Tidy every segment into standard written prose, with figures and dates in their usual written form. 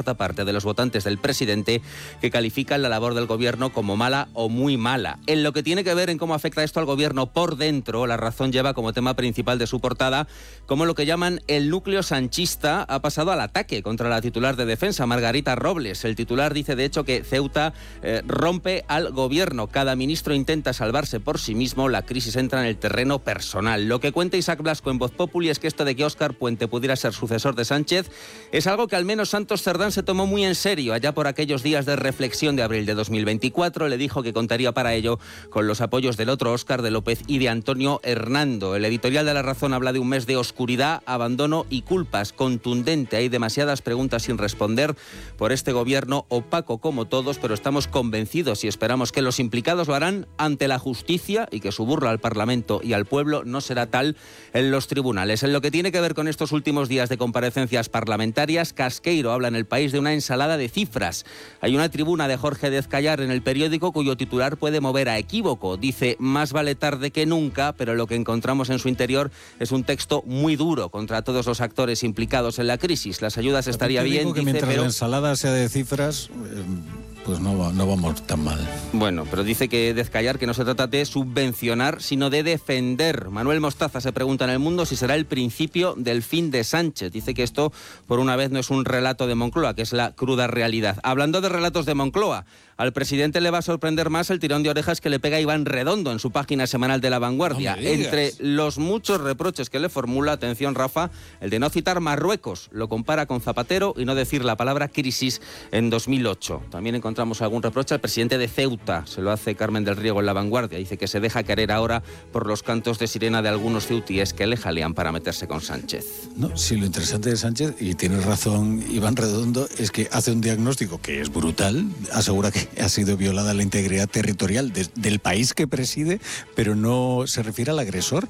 cuarta parte de los votantes del presidente que califican la labor del gobierno como mala o muy mala. En lo que tiene que ver en cómo afecta esto al gobierno por dentro, La Razón lleva como tema principal de su portada cómo lo que llaman el núcleo sanchista ha pasado al ataque contra la titular de Defensa, Margarita Robles. El titular dice de hecho que Ceuta rompe al gobierno. Cada ministro intenta salvarse por sí mismo, la crisis entra en el terreno personal. Lo que cuenta Isaac Blasco en Voz Populi es que esto de que Óscar Puente pudiera ser sucesor de Sánchez es algo que al menos Santos Cerdán se tomó muy en serio allá por aquellos días de reflexión de abril de 2024. Le dijo que contaría para ello con los apoyos del otro Óscar, de López y de Antonio Hernando. El editorial de La Razón habla de un mes de oscuridad, abandono y culpas. Contundente, hay demasiadas preguntas sin responder por este gobierno opaco como todos, pero estamos convencidos y esperamos que los implicados lo harán ante la justicia y que su burla al Parlamento y al pueblo no será tal en los tribunales. En lo que tiene que ver con estos últimos días de comparecencias parlamentarias, Casqueiro habla en El País de una ensalada de cifras. Hay una tribuna de Jorge Dezcayar en El Periódico cuyo titular puede mover a equívoco. Dice, más vale tarde que nunca, pero lo que encontramos en su interior es un texto muy duro contra todos los actores implicados en la crisis. Las ayudas estaría bien, que dice, mientras pero la ensalada sea de cifras, pues no vamos tan mal. Bueno, pero dice que Dezcayar que no se trata de subvencionar, sino de defender. Manuel Mostaza se pregunta en El Mundo si será el principio del fin de Sánchez. Dice que esto, por una vez, no es un relato de Moncloa, que es la cruda realidad. Hablando de relatos de Moncloa, al presidente le va a sorprender más el tirón de orejas que le pega Iván Redondo en su página semanal de La Vanguardia. No me digas. Entre los muchos reproches que le formula, atención Rafa, el de no citar Marruecos. Lo compara con Zapatero y no decir la palabra crisis en 2008. También encontramos algún reproche al presidente de Ceuta. Se lo hace Carmen del Riego en La Vanguardia. Dice que se deja querer ahora por los cantos de sirena de algunos ceutíes que le jalean para meterse con Sánchez. No, sí, lo interesante de Sánchez, y tiene razón Iván Redondo, es que hace un diagnóstico que es brutal, asegura que ha sido violada la integridad territorial del país que preside, pero no se refiere al agresor,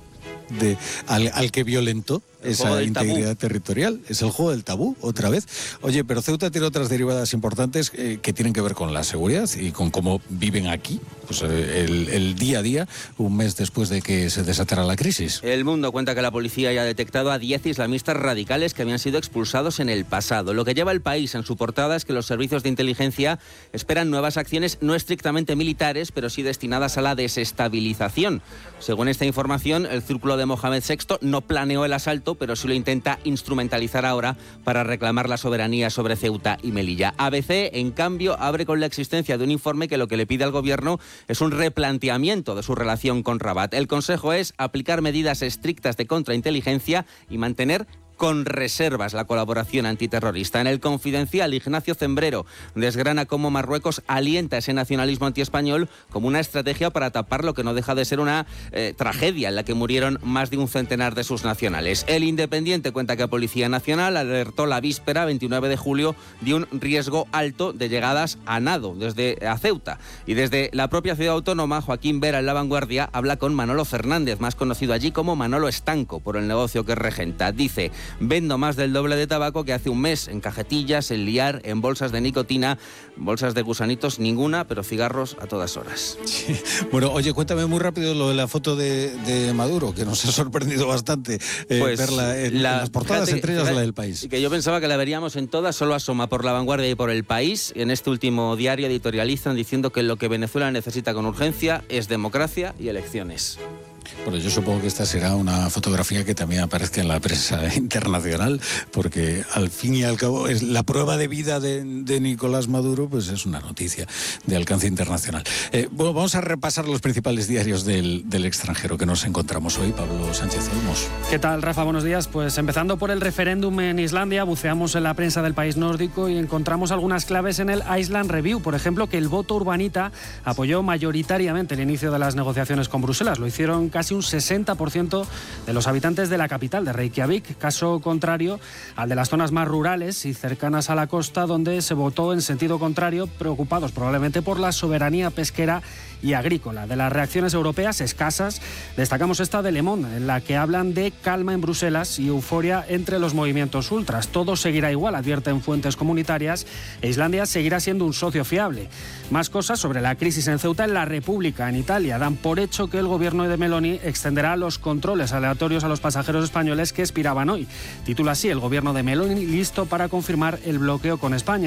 al que violentó esa integridad territorial. Es el juego del tabú, otra vez. Oye, pero Ceuta tiene otras derivadas importantes que tienen que ver con la seguridad y con cómo viven aquí, pues el día a día, un mes después de que se desatara la crisis. El Mundo cuenta que la policía ya ha detectado a 10 islamistas radicales que habían sido expulsados en el pasado. Lo que lleva El País en su portada es que los servicios de inteligencia esperan nuevas acciones no estrictamente militares, pero sí destinadas a la desestabilización. Según esta información, el círculo de Mohamed VI no planeó el asalto, pero sí lo intenta instrumentalizar ahora para reclamar la soberanía sobre Ceuta y Melilla. ABC, en cambio, abre con la existencia de un informe que lo que le pide al gobierno es un replanteamiento de su relación con Rabat. El consejo es aplicar medidas estrictas de contrainteligencia y mantener con reservas la colaboración antiterrorista. En El Confidencial, Ignacio Zembrero desgrana cómo Marruecos alienta ese nacionalismo antiespañol como una estrategia para tapar lo que no deja de ser una tragedia en la que murieron más de un centenar de sus nacionales. El Independiente cuenta que Policía Nacional alertó la víspera, 29 de julio, de un riesgo alto de llegadas a nado desde Ceuta. Y desde la propia ciudad autónoma, Joaquín Vera en La Vanguardia habla con Manolo Fernández, más conocido allí como Manolo Estanco, por el negocio que regenta. Dice, vendo más del doble de tabaco que hace un mes, en cajetillas, en liar, en bolsas de nicotina, bolsas de gusanitos, ninguna, pero cigarros a todas horas. Sí. Bueno, oye, cuéntame muy rápido lo de la foto de Maduro, que nos ha sorprendido bastante verla en las portadas, entre ellas la del País. Que yo pensaba que la veríamos en todas, solo asoma por La Vanguardia y por El País. En este último diario editorializan diciendo que lo que Venezuela necesita con urgencia es democracia y elecciones. Bueno, yo supongo que esta será una fotografía que también aparezca en la prensa internacional, porque al fin y al cabo es la prueba de vida de Nicolás Maduro, pues es una noticia de alcance internacional. Bueno, vamos a repasar los principales diarios del extranjero que nos encontramos hoy. Pablo Sánchez Olmos. ¿Qué tal, Rafa? Buenos días. Pues empezando por el referéndum en Islandia, buceamos en la prensa del país nórdico y encontramos algunas claves en el Iceland Review. Por ejemplo, que el voto urbanita apoyó mayoritariamente el inicio de las negociaciones con Bruselas. Lo hicieron casi un 60% de los habitantes de la capital, de Reykjavik, caso contrario al de las zonas más rurales y cercanas a la costa, donde se votó en sentido contrario, preocupados probablemente por la soberanía pesquera y agrícola. De las reacciones europeas escasas, destacamos esta de Le Monde, en la que hablan de calma en Bruselas y euforia entre los movimientos ultras. Todo seguirá igual, advierten fuentes comunitarias, e Islandia seguirá siendo un socio fiable. Más cosas sobre la crisis en Ceuta. En La República, en Italia, dan por hecho que el gobierno de Meloni extenderá los controles aleatorios a los pasajeros españoles que expiraban hoy. Titula así el gobierno de Meloni, listo para confirmar el bloqueo con España.